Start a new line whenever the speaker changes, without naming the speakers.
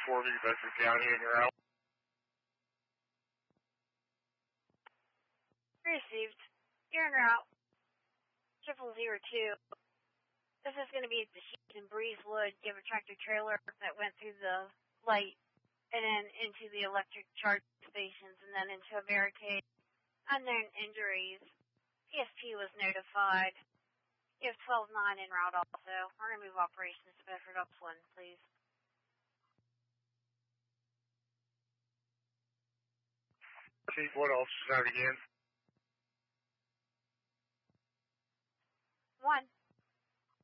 4B, Bedford County, and you're out.
Received. You're en route. 0002. This is going to be the Sheets and Breezewood. You have a tractor trailer that went through the light and then into the electric charge stations and then into a barricade. Unknown injuries. PSP was notified. You have 12-9 en route also. We're going to move operations to Bedford Upland, please.
Chief, what else is that again?
1.